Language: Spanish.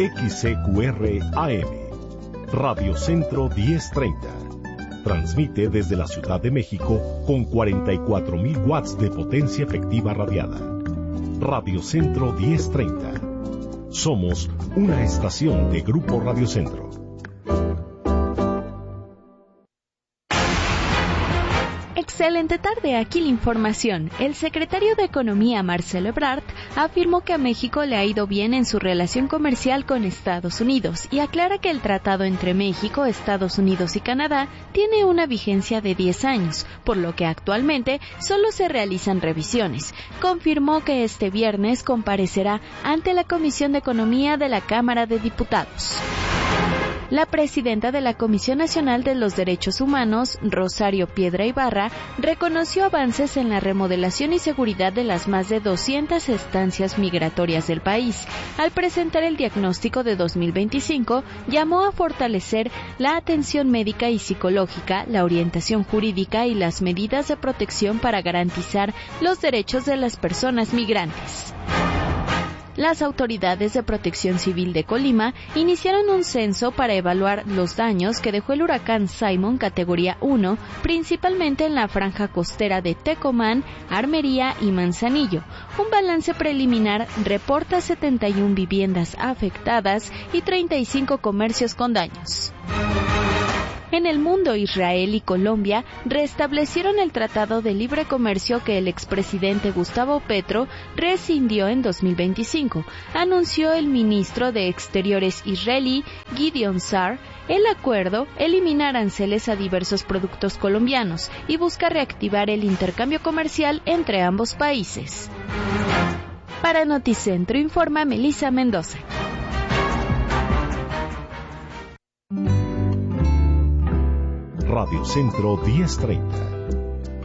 XCQR AM, Radio Centro 1030. Transmite desde la Ciudad de México con 44,000 watts de potencia efectiva radiada. Radio Centro 1030. Somos una estación de Grupo Radio Centro. Excelente tarde, aquí la información. El secretario de Economía, Marcelo Ebrard, afirmó que a México le ha ido bien en su relación comercial con Estados Unidos y aclara que el tratado entre México, Estados Unidos y Canadá tiene una vigencia de 10 años, por lo que actualmente solo se realizan revisiones. Confirmó que este viernes comparecerá ante la Comisión de Economía de la Cámara de Diputados. La presidenta de la Comisión Nacional de los Derechos Humanos, Rosario Piedra Ibarra, reconoció avances en la remodelación y seguridad de las más de 200 estancias migratorias del país. Al presentar el diagnóstico de 2025, llamó a fortalecer la atención médica y psicológica, la orientación jurídica y las medidas de protección para garantizar los derechos de las personas migrantes. Las autoridades de Protección Civil de Colima iniciaron un censo para evaluar los daños que dejó el huracán Simon categoría 1, principalmente en la franja costera de Tecomán, Armería y Manzanillo. Un balance preliminar reporta 71 viviendas afectadas y 35 comercios con daños. En el mundo, Israel y Colombia restablecieron el Tratado de Libre Comercio que el expresidente Gustavo Petro rescindió en 2025, anunció el ministro de Exteriores israelí Gideon Sa'ar. El acuerdo elimina aranceles a diversos productos colombianos y busca reactivar el intercambio comercial entre ambos países. Para Noticentro informa Melissa Mendoza. Radio Centro 1030.